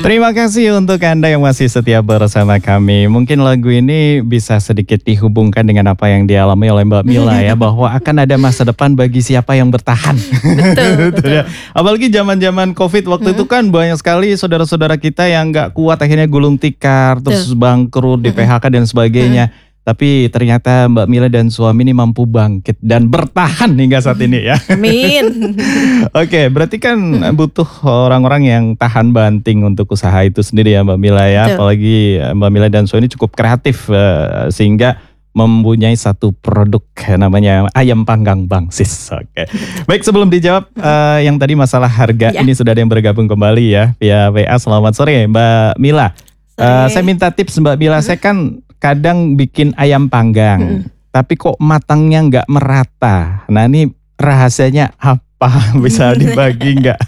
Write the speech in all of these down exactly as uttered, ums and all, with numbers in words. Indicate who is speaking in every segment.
Speaker 1: Terima kasih untuk Anda yang masih setia bersama kami. Mungkin lagu ini bisa sedikit dihubungkan dengan apa yang dialami oleh Mbak Mila ya, bahwa akan ada masa depan bagi siapa yang bertahan.
Speaker 2: Betul, betul.
Speaker 1: Ya. Apalagi zaman-zaman Covid waktu hmm. itu kan banyak sekali saudara-saudara kita yang gak kuat akhirnya gulung tikar, terus bangkrut, di P H K dan sebagainya. Hmm. Tapi ternyata Mbak Mila dan suami ini mampu bangkit dan bertahan hingga saat ini ya.
Speaker 2: Amin.
Speaker 1: Oke, berarti kan butuh orang-orang yang tahan banting untuk usaha itu sendiri ya Mbak Mila ya. Betul. Apalagi Mbak Mila dan suami ini cukup kreatif uh, sehingga mempunyai satu produk namanya ayam panggang Bangsis. Oke. Baik, sebelum dijawab uh, yang tadi masalah harga, ya. Ini sudah ada yang bergabung kembali ya via W A. Selamat sore Mbak Mila. Uh, saya minta tips Mbak Mila, hmm. saya kan kadang bikin ayam panggang, hmm. tapi kok matangnya nggak merata. Nah ini rahasianya apa? Bisa dibagi nggak?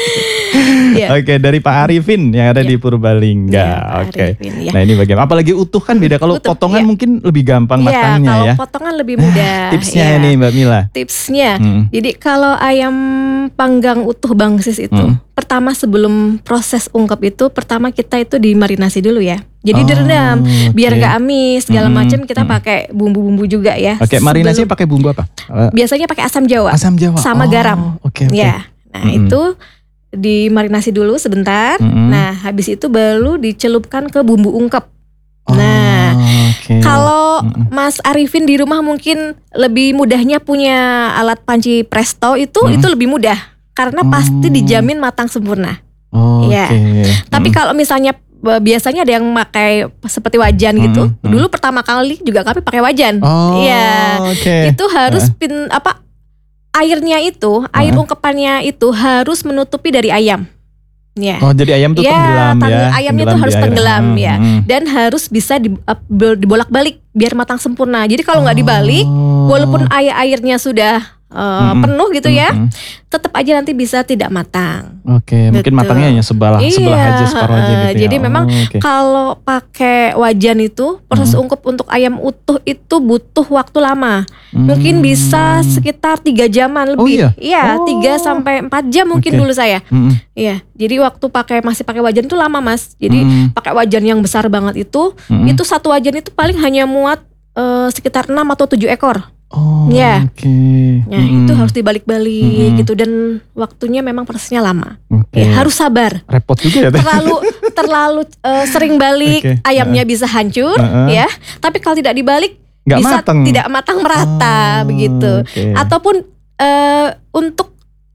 Speaker 1: Yeah. Oke, dari Pak Arifin yang ada yeah. di Purbalingga. Yeah, Oke. Arifin, yeah. Nah ini bagaimana? Apalagi utuh kan beda. Kalau utuh, potongan yeah. mungkin lebih gampang yeah, matangnya
Speaker 2: kalau
Speaker 1: ya.
Speaker 2: Kalau potongan lebih mudah.
Speaker 1: Tipsnya
Speaker 2: yeah.
Speaker 1: nih Mbak Mila.
Speaker 2: Tipsnya, hmm. jadi kalau ayam panggang utuh Bangsis itu, hmm. pertama sebelum proses ungkep itu, pertama kita itu dimarinasi dulu ya. Jadi oh, direndam okay. biar nggak amis segala hmm, macam. Kita hmm. pakai bumbu-bumbu juga ya.
Speaker 1: Oke, okay, marinasinya pakai bumbu apa?
Speaker 2: Biasanya pakai asam jawa.
Speaker 1: Asam jawa
Speaker 2: sama
Speaker 1: oh,
Speaker 2: garam.
Speaker 1: Oke. Okay, okay.
Speaker 2: Ya, nah hmm. itu dimarinasi dulu sebentar. Hmm. Nah, habis itu baru dicelupkan ke bumbu ungkep. Oh, nah, okay. kalau hmm. Mas Arifin di rumah mungkin lebih mudahnya punya alat panci presto itu, hmm. itu lebih mudah karena hmm. pasti dijamin matang sempurna.
Speaker 1: Oh,
Speaker 2: ya.
Speaker 1: Okay.
Speaker 2: Tapi
Speaker 1: hmm.
Speaker 2: kalau misalnya biasanya ada yang pakai seperti wajan hmm, gitu. Hmm. Dulu pertama kali juga kami pakai wajan.
Speaker 1: Oh,
Speaker 2: ya,
Speaker 1: okay.
Speaker 2: itu harus uh. pin apa airnya itu, air uh. ungkepannya itu harus menutupi dari ayam. Ya.
Speaker 1: Oh, jadi ayam tuh
Speaker 2: ya,
Speaker 1: tenggelam ya.
Speaker 2: Ayamnya tuh harus tenggelam hmm, ya. Hmm. Dan harus bisa dibolak-balik biar matang sempurna. Jadi kalau nggak oh. dibalik, walaupun air-airnya sudah Uh, mm-hmm. penuh gitu ya, mm-hmm. tetap aja nanti bisa tidak matang.
Speaker 1: Oke, okay, mungkin matangnya hanya sebelah
Speaker 2: iya,
Speaker 1: sebelah aja separuh aja gitu.
Speaker 2: Jadi
Speaker 1: ya.
Speaker 2: memang
Speaker 1: oh, okay.
Speaker 2: kalau pakai wajan itu proses mm-hmm. ungkep untuk ayam utuh itu butuh waktu lama. Mm-hmm. Mungkin bisa sekitar tiga jaman lebih.
Speaker 1: Oh, iya,
Speaker 2: iya
Speaker 1: oh.
Speaker 2: tiga sampai empat jam mungkin okay. dulu saya.
Speaker 1: Mm-hmm.
Speaker 2: Iya, jadi waktu pakai masih pakai wajan itu lama Mas. Jadi mm-hmm. pakai wajan yang besar banget itu, mm-hmm. itu satu wajan itu paling hanya muat uh, sekitar enam atau tujuh ekor.
Speaker 1: Oh,
Speaker 2: ya,
Speaker 1: oke. Okay.
Speaker 2: Nah hmm. itu harus dibalik-balik hmm. gitu dan waktunya memang prosesnya lama. Okay. Ya, harus sabar.
Speaker 1: Repot juga ya.
Speaker 2: Terlalu terlalu uh, sering balik okay. ayamnya uh. bisa hancur, uh-uh. ya. Tapi kalau tidak dibalik
Speaker 1: Gak
Speaker 2: bisa
Speaker 1: mateng.
Speaker 2: tidak matang merata oh, begitu. Okay. Ataupun uh, untuk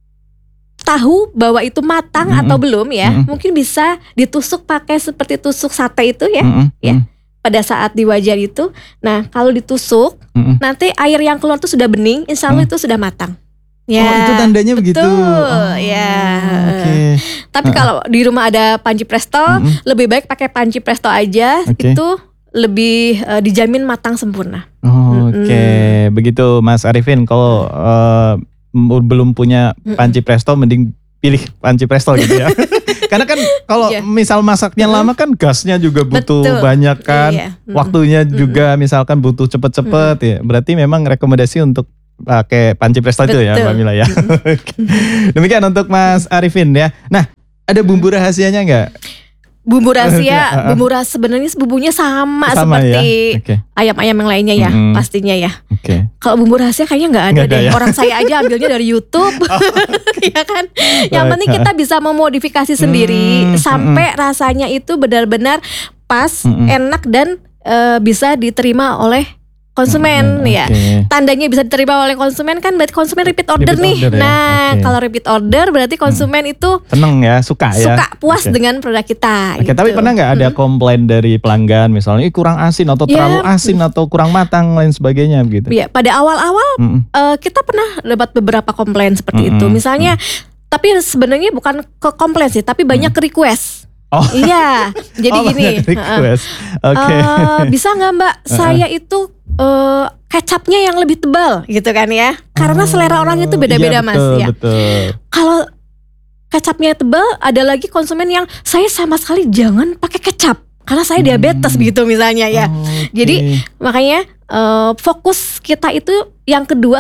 Speaker 2: tahu bahwa itu matang mm-hmm. atau belum ya, mm-hmm. mungkin bisa ditusuk pakai seperti tusuk sate itu ya, mm-hmm. ya. Pada saat di wajan itu, nah kalau ditusuk, mm-hmm. nanti air yang keluar itu sudah bening, insya Allah mm. itu sudah matang. Ya,
Speaker 1: oh itu tandanya
Speaker 2: betul,
Speaker 1: begitu. Oh,
Speaker 2: ya.
Speaker 1: Okay.
Speaker 2: Tapi uh-uh. kalau di rumah ada panci presto, mm-hmm. lebih baik pakai panci presto aja, okay. itu lebih uh, dijamin matang sempurna.
Speaker 1: Oh, Oke, okay. mm. begitu Mas Arifin. Kalau uh, belum punya panci presto, mending pilih panci presto gitu ya. Karena kan kalau yeah. misal masaknya lama kan gasnya juga butuh Betul. banyak kan. Iya. Waktunya mm-hmm. juga misalkan butuh cepet-cepet mm-hmm. ya. Berarti memang rekomendasi untuk pakai panci presto itu ya Mbak Mila ya. Mm-hmm. Demikian untuk Mas Arifin ya. Nah, ada bumbu rahasianya nggak?
Speaker 2: Bumbu rahasia, bumbu rahasia sebenarnya bumbunya sama, sama seperti ya? okay. ayam-ayam yang lainnya ya, mm-hmm. pastinya ya. Okay. Kalau bumbu rahasia kayaknya nggak ada gak deh. Ada, ya? Orang saya aja ambilnya dari YouTube, oh. ya kan. Yang penting kita bisa memodifikasi sendiri mm-hmm. sampai mm-hmm. rasanya itu benar-benar pas, mm-hmm. enak dan uh, bisa diterima oleh konsumen hmm, ya. Okay. Tandanya bisa diterima oleh konsumen kan berarti konsumen repeat order repeat nih. Order, ya? Nah, okay. kalau repeat order berarti konsumen hmm. itu
Speaker 1: seneng ya, suka ya.
Speaker 2: Suka puas okay. dengan produk kita.
Speaker 1: Oke, okay,
Speaker 2: gitu.
Speaker 1: Tapi pernah nggak ada hmm. komplain dari pelanggan misalnya ini kurang asin atau yeah. terlalu asin atau kurang matang lain sebagainya begitu?
Speaker 2: Iya, pada awal-awal hmm. uh, kita pernah dapat beberapa komplain seperti hmm. itu. Misalnya, hmm. tapi sebenarnya bukan ke komplain sih, tapi banyak hmm. request.
Speaker 1: Oh.
Speaker 2: Iya, jadi
Speaker 1: oh,
Speaker 2: gini.
Speaker 1: Uh, okay.
Speaker 2: uh, bisa nggak Mbak? Uh-uh. Saya itu Uh, kecapnya yang lebih tebal gitu kan ya. Karena oh, selera orang itu beda-beda iya, betul, Mas ya. Kalau kecapnya tebal, ada lagi konsumen yang saya sama sekali jangan pakai kecap karena saya diabetes hmm. begitu misalnya ya. Oh, okay. Jadi makanya uh, fokus kita itu yang kedua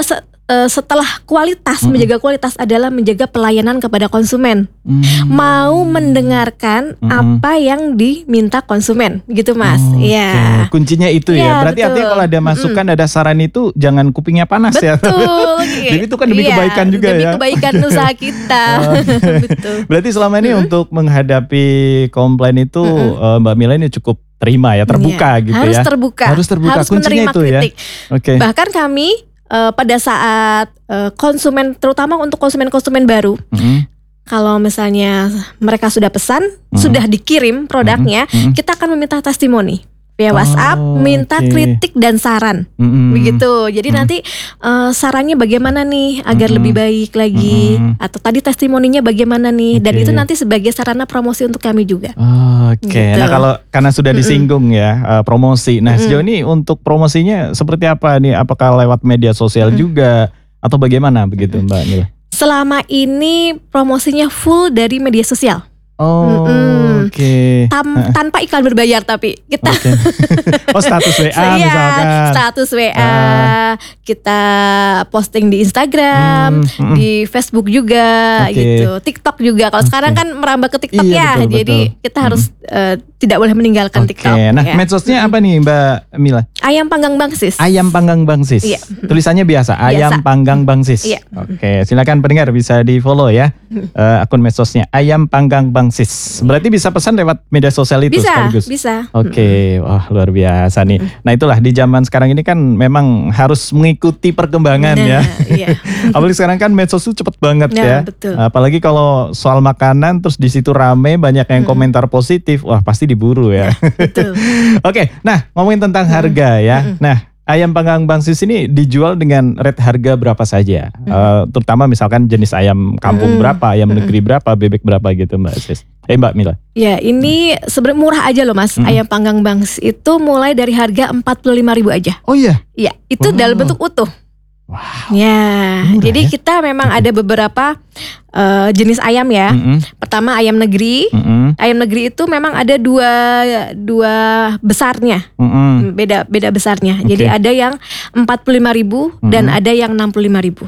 Speaker 2: uh, setelah kualitas, hmm. menjaga kualitas adalah menjaga pelayanan kepada konsumen. Hmm. Mau mendengarkan hmm. apa yang diminta konsumen, gitu Mas.
Speaker 1: Oh,
Speaker 2: ya.
Speaker 1: Okay. Kuncinya itu ya. ya. Berarti betul. Artinya kalau ada masukan, hmm. ada saran itu jangan kupingnya panas
Speaker 2: betul.
Speaker 1: ya.
Speaker 2: Betul.
Speaker 1: Jadi itu kan demi ya, kebaikan juga
Speaker 2: demi
Speaker 1: ya.
Speaker 2: Demi kebaikan usaha kita. Betul.
Speaker 1: Berarti selama ini hmm. untuk menghadapi komplain itu hmm. Mbak Mila ini cukup terima ya, terbuka ya. Gitu
Speaker 2: Harus
Speaker 1: ya.
Speaker 2: Terbuka.
Speaker 1: Harus terbuka.
Speaker 2: Harus
Speaker 1: kuncinya itu
Speaker 2: kritik.
Speaker 1: ya. Oke. Okay.
Speaker 2: Bahkan kami uh, pada saat uh, konsumen, terutama untuk konsumen-konsumen baru, mm-hmm. kalau misalnya mereka sudah pesan, mm-hmm. sudah dikirim produknya, mm-hmm. kita akan meminta testimoni via WhatsApp, oh, minta okay. kritik dan saran, mm-hmm. begitu. Jadi mm-hmm. nanti uh, sarannya bagaimana nih agar mm-hmm. lebih baik lagi, mm-hmm. atau tadi testimoninya bagaimana nih, okay. dan itu nanti sebagai sarana promosi untuk kami juga.
Speaker 1: Oh, Oke, okay. gitu. Nah kalau karena sudah disinggung mm-hmm. ya uh, promosi, nah sejauh mm-hmm. ini untuk promosinya seperti apa nih? Apakah lewat media sosial mm-hmm. juga atau bagaimana begitu Mbak Mila?
Speaker 2: Selama ini promosinya full dari media sosial.
Speaker 1: Oh, oke. Okay.
Speaker 2: Tam, tanpa iklan berbayar tapi kita. Okay.
Speaker 1: Oh, status W A
Speaker 2: ya,
Speaker 1: misalkan.
Speaker 2: Status W A, uh. kita posting di Instagram, hmm, hmm. di Facebook juga, okay. gitu. TikTok juga. Kalau okay. sekarang kan merambah ke TikTok iya, ya, betul, jadi betul. kita harus hmm. uh, tidak boleh meninggalkan okay. TikTok.
Speaker 1: Nah,
Speaker 2: ya.
Speaker 1: medsosnya apa nih Mbak Mila?
Speaker 2: Ayam Panggang Bang Sis.
Speaker 1: Ayam Panggang Bang Sis. Iya. Tulisannya biasa, Ayam biasa. Panggang Bang Sis. Iya. Oke, silakan pendengar bisa di follow ya uh, akun medsosnya Ayam Panggang Bang Sis. Berarti bisa pesan lewat media sosial itu
Speaker 2: bisa,
Speaker 1: sekaligus?
Speaker 2: Bisa,
Speaker 1: Oke, wah luar biasa nih. Nah itulah di zaman sekarang ini kan memang harus mengikuti perkembangan nah, ya. Iya. Apalagi sekarang kan medsos itu cepet banget nah, ya. Betul. Apalagi kalau soal makanan terus di situ rame banyak yang hmm. komentar positif, wah pasti diburu ya. Nah, betul. Oke, nah ngomongin tentang harga ya. Hmm. Nah ayam panggang Bang Sis ini dijual dengan rate harga berapa saja? Hmm. Uh, terutama misalkan jenis ayam kampung hmm. berapa, ayam hmm. negeri berapa, bebek berapa gitu Mbak Sis. Eh Mbak Mila.
Speaker 2: Ya ini sebenarnya murah aja loh Mas. Hmm. Ayam panggang Bang Sis itu mulai dari harga empat puluh lima ribu aja.
Speaker 1: Oh iya?
Speaker 2: Iya, itu wow. dalam bentuk utuh.
Speaker 1: Wow.
Speaker 2: Ya, murah, jadi ya? Kita memang ada beberapa uh, jenis ayam ya. Mm-hmm. Pertama ayam negeri. Mm-hmm. Ayam negeri itu memang ada dua dua besarnya, mm-hmm. beda beda besarnya. Okay. Jadi ada yang empat puluh lima ribu mm-hmm. dan ada yang enam puluh lima ribu.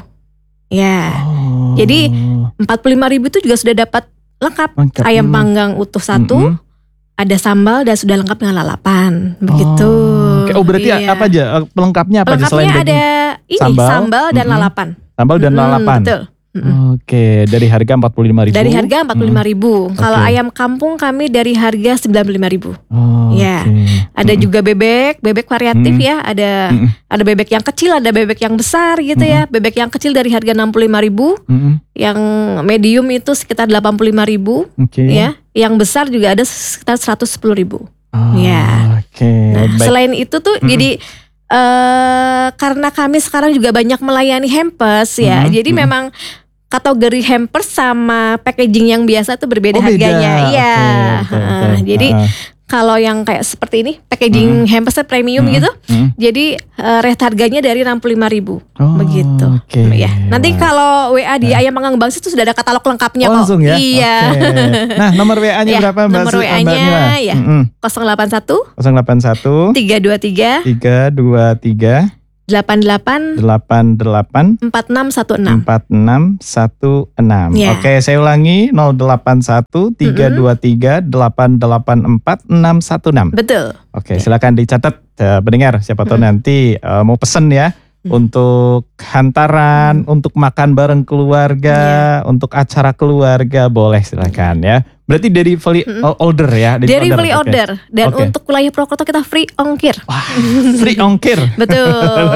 Speaker 2: Ya, oh. Jadi empat puluh lima ribu itu juga sudah dapat lengkap, lengkap. Ayam panggang utuh satu. Mm-hmm. Ada sambal dan sudah lengkap dengan lalapan, begitu.
Speaker 1: Oh, oh berarti iya. apa aja pelengkapnya apa aja selain
Speaker 2: daging? Ada ini sambal, sambal dan mm-hmm. lalapan. Sambal dan mm-hmm, lalapan. Betul. Mm-hmm. Oke, dari harga empat puluh lima ribu. Dari harga empat puluh lima ribu. Mm. Kalau okay. ayam kampung kami dari harga sembilan puluh lima ribu. Oh, ya. Okay. Ada mm. juga bebek, bebek variatif mm. ya. Ada mm. ada bebek yang kecil, ada bebek yang besar gitu mm. ya. Bebek yang kecil dari harga enam puluh lima ribu. Mm. Yang medium itu sekitar delapan puluh lima ribu. Okay. Ya. Yang besar juga ada sekitar seratus sepuluh ribu. Oh, ya. Okay. Nah, selain itu tuh mm. jadi Uh, karena kami sekarang juga banyak melayani hampers ya, mm-hmm. jadi mm-hmm. memang kategori hampers sama packaging yang biasa tuh berbeda oh, harganya, iya. Okay, okay, okay. Uh, jadi uh. kalau yang kayak seperti ini packaging mm-hmm. hampersnya premium mm-hmm. gitu, mm-hmm. jadi uh, rate harganya dari enam puluh lima ribu, oh, begitu. Okay. Ya. Nanti kalau W A di uh. Ayam Panggang Bang Sis itu sudah ada katalog lengkapnya
Speaker 1: oh,
Speaker 2: kok.
Speaker 1: Langsung ya.
Speaker 2: Iya.
Speaker 1: Okay. Nah nomor W A-nya ya, berapa Mbak?
Speaker 2: Nomor W A-nya ya mm-hmm. nol delapan satu
Speaker 1: nol delapan satu
Speaker 2: tiga dua tiga
Speaker 1: tiga dua tiga
Speaker 2: delapan delapan
Speaker 1: delapan delapan
Speaker 2: empat enam satu enam
Speaker 1: empat enam satu enam. Yeah. Oke, saya ulangi nol delapan satu tiga dua tiga delapan delapan empat enam satu enam.
Speaker 2: Betul.
Speaker 1: Oke, yeah. Silakan dicatat uh, pendengar siapa tahu mm. nanti uh, mau pesen ya mm. untuk hantaran, mm. untuk makan bareng keluarga, yeah. untuk acara keluarga boleh silakan ya. Berarti dari delivery mm-hmm. order ya?
Speaker 2: Dari delivery order. Okay. Dan okay. untuk wilayah Purwokerto kita free ongkir. Wah,
Speaker 1: free ongkir.
Speaker 2: Betul.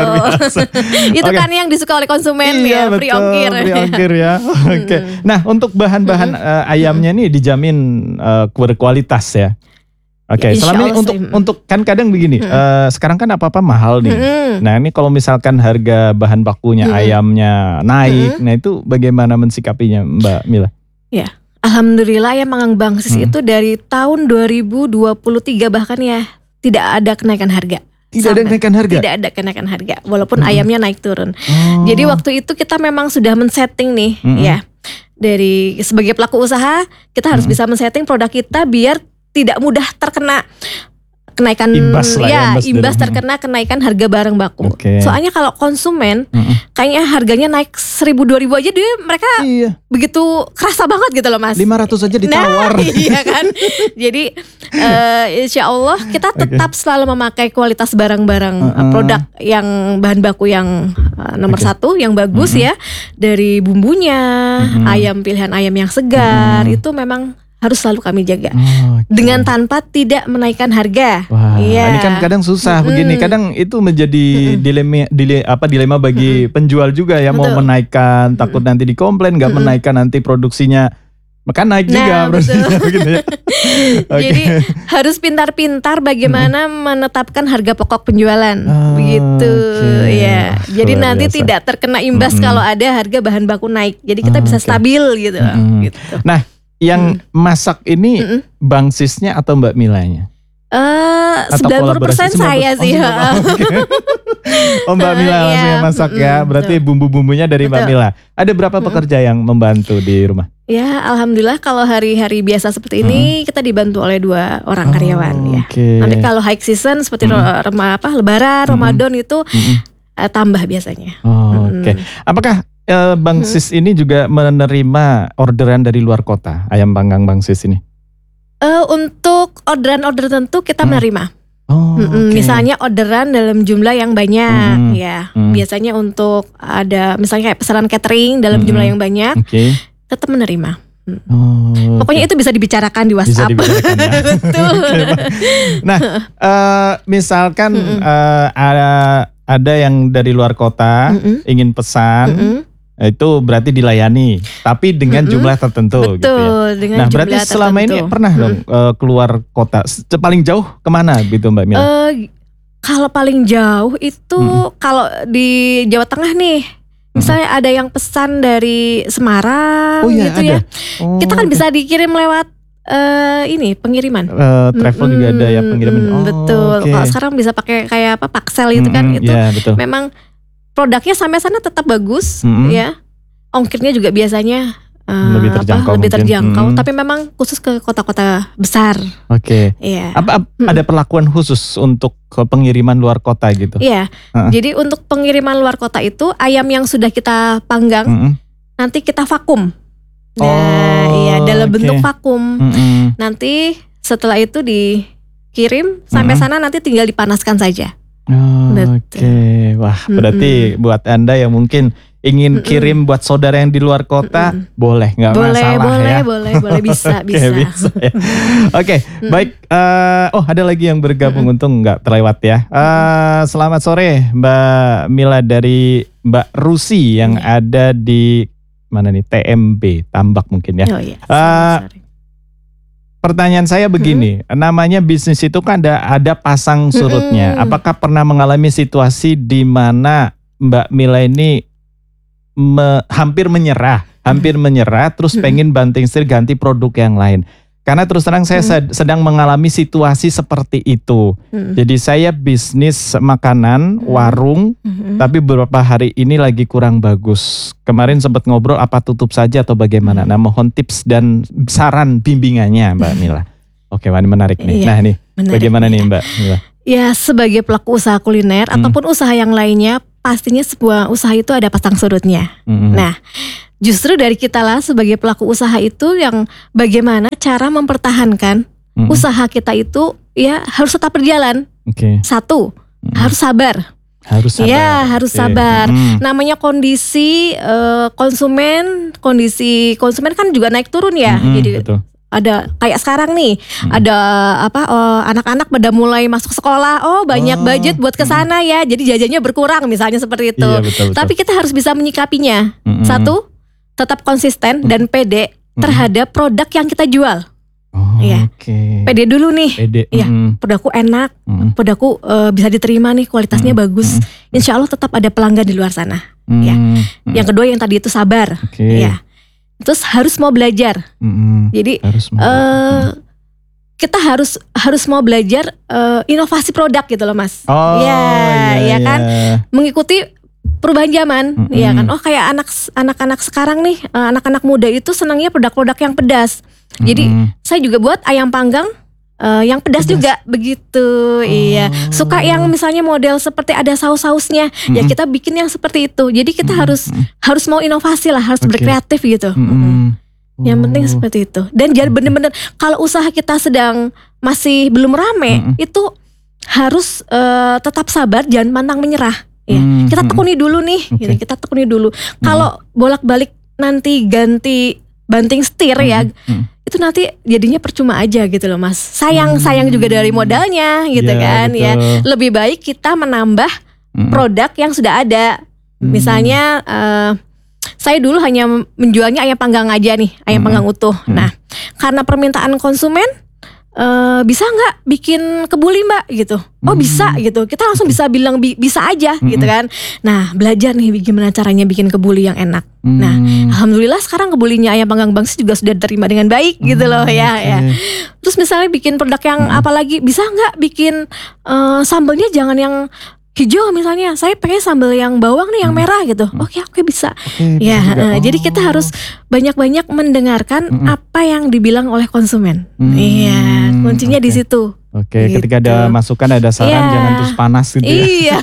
Speaker 2: Itu okay. kan yang disuka oleh konsumen
Speaker 1: iya,
Speaker 2: ya, free ongkir.
Speaker 1: Free ongkir ya. Oke. Okay. Nah, untuk bahan-bahan uh, ayamnya nih dijamin uh, berkualitas ya. Oke, okay. Ya, selama ini untuk mm. untuk kan kadang begini, mm. uh, sekarang kan apa-apa mahal nih. Mm. Nah, ini kalau misalkan harga bahan bakunya mm. ayamnya naik, mm. nah itu bagaimana mensikapinya Mbak Mila?
Speaker 2: Ya. Alhamdulillah ya Panggang Bang Sis hmm. itu dari tahun dua ribu dua puluh tiga bahkan ya tidak ada kenaikan harga.
Speaker 1: Tidak Sampai. ada kenaikan harga?
Speaker 2: Tidak ada kenaikan harga walaupun hmm. ayamnya naik turun. Oh. Jadi waktu itu kita memang sudah men-setting nih hmm. ya. Dari sebagai pelaku usaha kita harus hmm. bisa men-setting produk kita biar tidak mudah terkena kenaikan
Speaker 1: imbas lah,
Speaker 2: ya,
Speaker 1: imbas,
Speaker 2: imbas terkena kenaikan harga barang baku. Okay. Soalnya kalau konsumen mm-mm. kayaknya harganya naik seribu dua ribu aja dia mereka iya. begitu kerasa banget gitu loh Mas.
Speaker 1: lima ratus aja ditawar.
Speaker 2: Nah, iya kan. Jadi uh, insya Allah kita tetap okay. selalu memakai kualitas barang-barang uh-uh. produk yang bahan baku yang uh, nomor okay. satu yang bagus uh-uh. ya, dari bumbunya, uh-uh. ayam pilihan ayam yang segar uh-uh. itu memang harus selalu kami jaga oh, okay. dengan tanpa tidak menaikkan harga.
Speaker 1: Wah,
Speaker 2: ya.
Speaker 1: Ini kan kadang susah mm. begini. Kadang itu menjadi mm. dilema, dilema apa dilema bagi mm. penjual juga ya. Betul. Mau menaikkan, takut mm. nanti dikomplain, nggak mm. menaikkan nanti produksinya, maka naik nah, juga. Begitu ya. Okay.
Speaker 2: Jadi harus pintar-pintar bagaimana mm. menetapkan harga pokok penjualan, oh, begitu okay. ya. Jadi Luar nanti biasa. Tidak terkena imbas mm. kalau ada harga bahan baku naik. Jadi kita oh, bisa okay. stabil gitu. Mm. gitu.
Speaker 1: Nah. Yang hmm. masak ini Mm-mm. Bang Sisnya atau Mbak Milanya?
Speaker 2: Uh, sembilan puluh persen saya sih. Oh, okay.
Speaker 1: oh Mbak Mila uh, langsung yang masak ya. Berarti betul. Bumbu-bumbunya dari betul. Mbak Mila. Ada berapa pekerja yang membantu di rumah?
Speaker 2: Ya alhamdulillah kalau hari-hari biasa seperti ini hmm. kita dibantu oleh dua orang oh, karyawan ya. Okay. Nanti kalau high season seperti hmm. rema, apa, Lebaran, hmm. Ramadan itu hmm. uh, tambah biasanya.
Speaker 1: Oh, hmm. Oke. Okay. Apakah Uh, Bang hmm. Sis ini juga menerima orderan dari luar kota ayam panggang Bang Sis ini?
Speaker 2: Uh, untuk orderan-order tentu kita hmm. menerima.
Speaker 1: Oh, okay.
Speaker 2: Misalnya orderan dalam jumlah yang banyak, hmm. ya. Hmm. Biasanya untuk ada misalnya kayak pesanan catering dalam hmm. jumlah yang banyak, okay. tetap menerima. Hmm. Oh, Pokoknya okay. itu bisa dibicarakan di WhatsApp. Bisa dibicarakan ya. Betul. Okay,
Speaker 1: nah, uh, misalkan hmm. uh, ada ada yang dari luar kota hmm. ingin pesan. Hmm. Itu berarti dilayani, tapi dengan mm-hmm. jumlah tertentu.
Speaker 2: Betul,
Speaker 1: gitu ya.
Speaker 2: dengan
Speaker 1: nah,
Speaker 2: jumlah
Speaker 1: berarti
Speaker 2: tertentu.
Speaker 1: Selama ini pernah mm-hmm. dong uh, keluar kota. Paling jauh kemana gitu Mbak Mila? Uh,
Speaker 2: kalau paling jauh itu mm-hmm. kalau di Jawa Tengah nih, misalnya mm-hmm. ada yang pesan dari Semarang,
Speaker 1: oh, iya,
Speaker 2: gitu
Speaker 1: ada.
Speaker 2: ya.
Speaker 1: Oh,
Speaker 2: kita kan
Speaker 1: okay.
Speaker 2: bisa dikirim lewat uh, ini pengiriman.
Speaker 1: Uh, travel mm-hmm. juga ada ya pengiriman.
Speaker 2: Mm-hmm.
Speaker 1: Oh,
Speaker 2: betul. Okay. Kalau sekarang bisa pakai kayak apa Paxel itu mm-hmm. kan itu
Speaker 1: yeah, betul.
Speaker 2: Memang produknya sampai sana tetap bagus, mm-hmm. ya. Ongkirnya juga biasanya uh,
Speaker 1: lebih terjangkau,
Speaker 2: apa, lebih terjangkau
Speaker 1: hmm.
Speaker 2: tapi memang khusus ke kota-kota besar.
Speaker 1: Oke.
Speaker 2: Okay. Iya.
Speaker 1: Apa hmm. ada perlakuan khusus untuk pengiriman luar kota gitu?
Speaker 2: Iya. Uh-uh. Jadi untuk pengiriman luar kota itu ayam yang sudah kita panggang uh-uh. nanti kita vakum. Nah, oh, iya dalam okay. bentuk vakum. Uh-uh. Nanti setelah itu dikirim sampai uh-uh. sana nanti tinggal dipanaskan saja.
Speaker 1: Oh, Oke. Okay. Wah, berarti uh-uh. buat Anda yang mungkin ingin kirim Mm-mm. buat saudara yang di luar kota, Mm-mm. boleh, nggak masalah
Speaker 2: boleh,
Speaker 1: ya?
Speaker 2: Boleh, boleh, boleh, bisa,
Speaker 1: okay,
Speaker 2: bisa.
Speaker 1: bisa ya. Oke, okay, baik. Uh, oh, ada lagi yang bergabung, Mm-mm. untung nggak terlewat ya. Uh, selamat sore, Mbak Mila dari Mbak Rusi yang yeah. ada di mana nih? T M B, Tambak mungkin ya.
Speaker 2: Oh iya.
Speaker 1: Uh, pertanyaan saya begini, hmm. namanya bisnis itu kan ada ada pasang surutnya. Hmm. Apakah pernah mengalami situasi di mana Mbak Mila ini Me, hampir menyerah, hampir menyerah, terus pengen banting setir ganti produk yang lain? Karena terus terang saya hmm. sedang mengalami situasi seperti itu. Hmm. Jadi saya bisnis makanan, warung, hmm. tapi beberapa hari ini lagi kurang bagus. Kemarin sempat ngobrol apa tutup saja atau bagaimana. Nah, mohon tips dan saran bimbingannya Mbak Mila. Oke, ini menarik nih. Iya, nah nih, menarik, bagaimana nih Mbak Mila?
Speaker 2: Ya, sebagai pelaku usaha kuliner hmm. ataupun usaha yang lainnya, pastinya sebuah usaha itu ada pasang surutnya. Mm-hmm. Nah, justru dari kita lah sebagai pelaku usaha itu yang bagaimana cara mempertahankan mm-hmm. usaha kita itu ya harus tetap berjalan. Okay. Satu, mm-hmm. harus sabar.
Speaker 1: Harus sabar.
Speaker 2: Ya, harus okay. sabar. Mm-hmm. Namanya kondisi uh, konsumen, kondisi konsumen kan juga naik turun ya. Mm-hmm, Jadi betul. Ada kayak sekarang nih, hmm. ada apa oh, anak-anak pada mulai masuk sekolah, oh banyak oh, budget buat kesana hmm. ya, jadi jajannya berkurang misalnya seperti itu. Iya, betul, betul. Tapi kita harus bisa menyikapinya. Hmm. Satu, tetap konsisten hmm. dan pede hmm. terhadap produk yang kita jual.
Speaker 1: Oh,
Speaker 2: ya,
Speaker 1: okay.
Speaker 2: pede dulu nih. Pede. Ya, hmm. produkku enak, hmm. produkku uh, bisa diterima nih, kualitasnya hmm. bagus. Hmm. Insya Allah tetap ada pelanggan di luar sana. Hmm. Ya. Hmm. Yang kedua yang tadi itu sabar. Okay. Ya. Terus harus mau belajar, mm-hmm. jadi harus mau, uh, kita harus harus mau belajar uh, inovasi produk gitu loh Mas.
Speaker 1: Oh,
Speaker 2: ya,
Speaker 1: iya,
Speaker 2: ya kan,
Speaker 1: iya.
Speaker 2: mengikuti perubahan zaman, mm-hmm. ya kan. Oh kayak anak anak-anak sekarang nih, uh, anak-anak muda itu senangnya produk-produk yang pedas. Mm-hmm. Jadi saya juga buat ayam panggang uh, yang pedas, pedas juga begitu. Oh. Iya, suka yang misalnya model seperti ada saus-sausnya, mm-hmm. ya kita bikin yang seperti itu. Jadi kita mm-hmm. harus harus mau inovasi lah, harus okay. berkreatif gitu. Mm-hmm. Oh. Yang penting seperti itu. Dan jadi bener-bener kalau usaha kita sedang masih belum rame, mm-hmm. itu harus uh, tetap sabar, jangan pantang menyerah. Ya, mm-hmm. kita tekuni dulu nih, okay. gitu, kita tekuni dulu. Mm-hmm. Kalau bolak-balik nanti ganti banting setir mm-hmm. ya. Mm-hmm. Itu nanti jadinya percuma aja gitu loh Mas. Sayang hmm. sayang juga dari modalnya gitu ya, kan betul. Ya. Lebih baik kita menambah hmm. produk yang sudah ada. Hmm. Misalnya uh, saya dulu hanya menjualnya ayam panggang aja nih, ayam hmm. panggang utuh. Hmm. Nah, karena permintaan konsumen, Uh, bisa nggak bikin kebuli mbak gitu? Oh bisa gitu. Kita langsung bisa bilang bi- bisa aja hmm. gitu kan. Nah belajar nih gimana caranya bikin kebuli yang enak. Hmm. Nah alhamdulillah sekarang kebulinya ayam panggang Bangsis juga sudah diterima dengan baik hmm. gitu loh ya. Okay. Ya. Terus misalnya bikin produk yang hmm. apalagi bisa nggak bikin uh, sambelnya jangan yang hijau misalnya, saya pengen sambal yang bawang nih yang merah gitu. Oke oke bisa. Oke, ya, bisa uh, oh. Jadi kita harus banyak-banyak mendengarkan hmm. apa yang dibilang oleh konsumen. Hmm. Iya, kuncinya okay. di situ.
Speaker 1: Oke,
Speaker 2: gitu.
Speaker 1: Ketika ada masukan, ada saran, yeah. jangan terus panas gitu ya.
Speaker 2: Iya.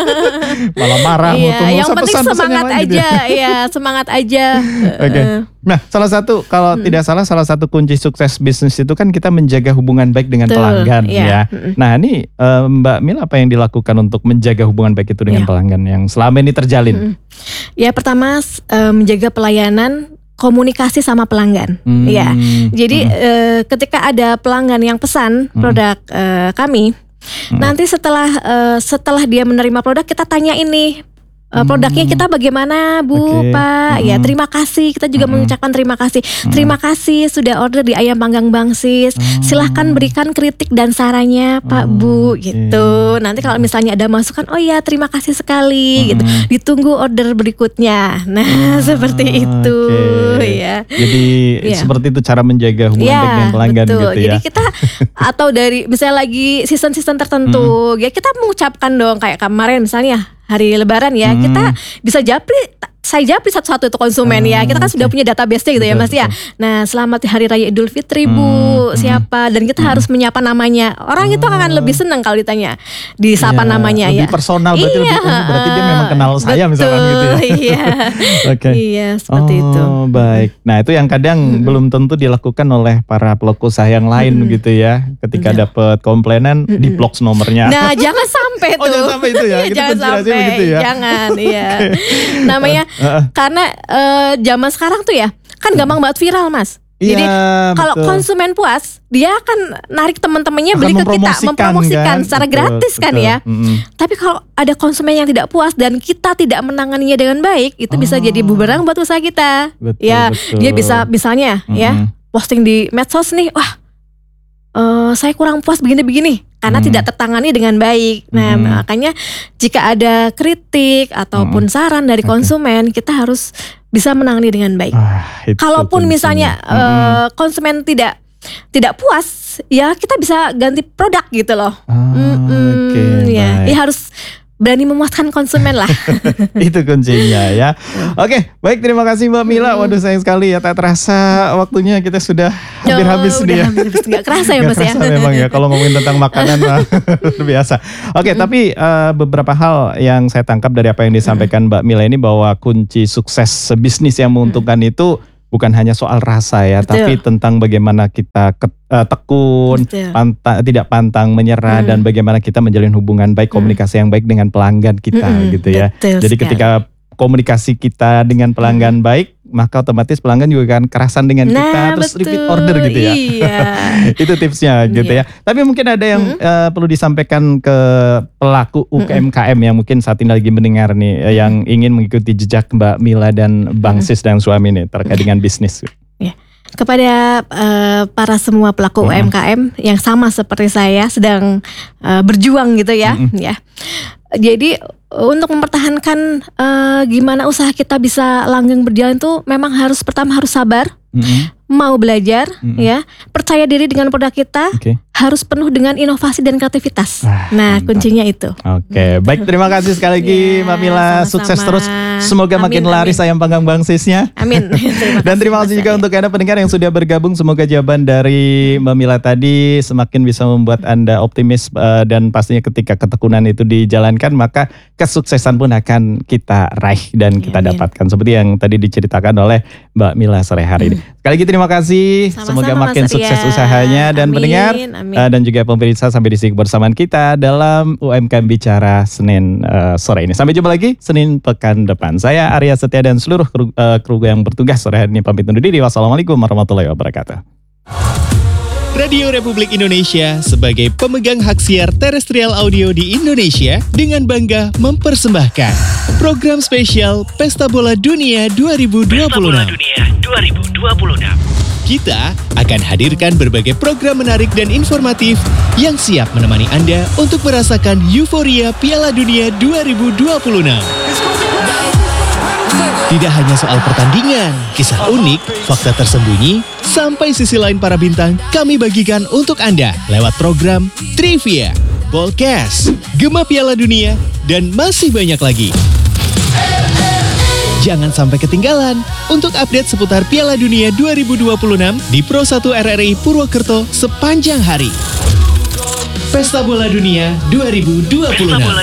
Speaker 1: Malah marah.
Speaker 2: Iya, yang penting semangat aja, gitu ya. ya semangat aja.
Speaker 1: Oke. Okay. Nah, salah satu kalau hmm. tidak salah, salah satu kunci sukses bisnis itu kan kita menjaga hubungan baik dengan Betul, pelanggan iya. ya. Hmm. Nah, ini uh, Mbak Mila apa yang dilakukan untuk menjaga hubungan baik itu dengan yeah. pelanggan yang selama ini terjalin? Hmm.
Speaker 2: Ya, pertama uh, menjaga pelayanan. Komunikasi sama pelanggan, hmm. ya. Jadi hmm. e, ketika ada pelanggan yang pesan hmm. produk e, kami, hmm. nanti setelah e, setelah dia menerima produk kita tanya ini e, produknya kita bagaimana Bu, okay. Pak, hmm. ya terima kasih. Kita juga hmm. mengucapkan terima kasih. Hmm. Terima kasih sudah order di ayam panggang Bangsis. Hmm. Silahkan berikan kritik dan sarannya Pak hmm. Bu, gitu. Okay. Nanti kalau misalnya ada masukan, oh ya terima kasih sekali, hmm. gitu. Ditunggu order berikutnya. Nah hmm. seperti itu.
Speaker 1: Okay.
Speaker 2: Ya.
Speaker 1: Jadi ya. Seperti itu cara menjaga hubungan ya, dengan pelanggan betul. Gitu ya.
Speaker 2: Jadi kita atau dari misalnya lagi season-season tertentu, hmm. ya kita mengucapkan dong kayak kemarin misalnya hari Lebaran ya, hmm. kita bisa japri, saya japri satu-satu itu konsumen hmm, ya. Kita kan okay. sudah punya database-nya gitu betul, ya Mas betul. Ya. Nah selamat Hari Raya Idul Fitri Bu, hmm, siapa, dan kita hmm. harus menyapa namanya. Orang hmm. itu akan lebih senang kalau ditanya, disapa ya, namanya
Speaker 1: lebih
Speaker 2: ya.
Speaker 1: Personal berarti
Speaker 2: iya.
Speaker 1: lebih, oh, berarti dia memang kenal saya
Speaker 2: betul,
Speaker 1: misalkan gitu ya.
Speaker 2: Iya.
Speaker 1: Okay.
Speaker 2: Iya seperti
Speaker 1: oh,
Speaker 2: itu.
Speaker 1: Baik. Nah itu yang kadang hmm. belum tentu dilakukan oleh para pelaku usaha yang lain hmm. gitu ya. Ketika hmm. dapat komplainan hmm. di blok nomornya.
Speaker 2: Nah jangan sampai tuh.
Speaker 1: Oh jangan sampai itu ya. Kita
Speaker 2: jangan sampai.
Speaker 1: Begitu ya.
Speaker 2: Jangan. Iya. Namanya karena uh, zaman sekarang tuh ya kan gampang banget viral Mas. Jadi ya, kalau konsumen puas, dia akan narik teman-temannya beli ke kita, mempromosikan kan? Secara betul, gratis betul. Kan ya. Mm-hmm. Tapi kalau ada konsumen yang tidak puas dan kita tidak menanganinya dengan baik, itu oh. bisa jadi bumerang buat usaha kita. Betul, ya, betul. Dia bisa misalnya mm-hmm. ya posting di medsos nih, wah uh, saya kurang puas begini-begini. Karena hmm. tidak tertangani dengan baik. Nah hmm. makanya jika ada kritik ataupun hmm. saran dari konsumen, okay. kita harus bisa menangani dengan baik. Ah, kalaupun misalnya hmm. uh, konsumen tidak tidak puas, ya kita bisa ganti produk gitu loh. Ah, hmm, okay, ya, ya harus berani memuaskan konsumen lah.
Speaker 1: Itu kuncinya ya. Oke, baik, terima kasih Mbak Mila. Waduh sayang sekali ya, tak terasa waktunya kita sudah hampir oh, habis nih ya.
Speaker 2: Gak kerasa ya Mas ya.
Speaker 1: Kerasa memang ya kalau ngomongin tentang makanan luar biasa. Oke, hmm. tapi uh, beberapa hal yang saya tangkap dari apa yang disampaikan hmm. Mbak Mila ini, bahwa kunci sukses bisnis yang menguntungkan hmm. itu bukan hanya soal rasa ya, betul. Tapi tentang bagaimana kita ke, uh, tekun, panta, tidak pantang menyerah, hmm. dan bagaimana kita menjalin hubungan baik, komunikasi hmm. yang baik dengan pelanggan kita hmm. gitu ya. Betul Jadi sekali. Ketika komunikasi kita dengan pelanggan hmm. baik, maka otomatis pelanggan juga akan kerasan dengan nah, kita, terus betul. Repeat order gitu ya.
Speaker 2: Iya.
Speaker 1: Itu tipsnya gitu iya. ya. Tapi mungkin ada yang hmm. uh, perlu disampaikan ke pelaku U M K M hmm. yang mungkin saat ini lagi mendengar nih, hmm. yang ingin mengikuti jejak Mbak Mila dan Bangsis hmm. dan suami nih terkait dengan bisnis.
Speaker 2: Ya. Kepada uh, para semua pelaku hmm. U M K M yang sama seperti saya sedang uh, berjuang gitu ya, hmm. ya. Jadi untuk mempertahankan uh, gimana usaha kita bisa langgeng berjalan tuh memang harus pertama harus sabar, mm-hmm. mau belajar, mm-hmm. ya, percaya diri dengan produk kita, okay. harus penuh dengan inovasi dan kreativitas. Ah, nah mantap. Kuncinya itu.
Speaker 1: Oke, okay. Baik, terima kasih sekali lagi ya, Mbak Mila,
Speaker 2: sama-sama.
Speaker 1: Sukses terus Semoga amin, makin amin. laris ayam panggang Bang Sisnya.
Speaker 2: Amin.
Speaker 1: Terima Dan terima kasih juga ya. Untuk Anda pendengar yang sudah bergabung. Semoga jawaban dari Mbak Mila tadi semakin bisa membuat Anda optimis uh, dan pastinya ketika ketekunan itu dijalankan maka kesuksesan pun akan kita raih dan kita amin. Dapatkan seperti yang tadi diceritakan oleh Mbak Mila sore hari ini. Hmm. Sekali lagi terima kasih. Sama-sama, semoga makin Mas sukses Arya. Usahanya dan amin, pendengar amin. Uh, dan juga pemirsa sampai di sini kebersamaan kita dalam U M K M Bicara Senin uh, sore ini. Sampai jumpa lagi Senin pekan depan. Saya Arya Setia dan seluruh kru, uh, kru yang bertugas sore hari ini pamit undur diri. Wassalamualaikum warahmatullahi wabarakatuh.
Speaker 3: Radio Republik Indonesia sebagai pemegang hak siar terestrial audio di Indonesia dengan bangga mempersembahkan program spesial Pesta Bola Dunia dua ribu dua puluh enam. Pesta Bola Dunia dua ribu dua puluh enam. Kita akan hadirkan berbagai program menarik dan informatif yang siap menemani Anda untuk merasakan euforia Piala Dunia dua ribu dua puluh enam. Tidak hanya soal pertandingan, kisah unik, fakta tersembunyi, sampai sisi lain para bintang kami bagikan untuk Anda lewat program Trivia, Podcast, Gema Piala Dunia, dan masih banyak lagi. Jangan sampai ketinggalan untuk update seputar Piala Dunia dua ribu dua puluh enam di Pro satu R R I Purwokerto sepanjang hari. Pesta Bola Dunia dua ribu dua puluh enam.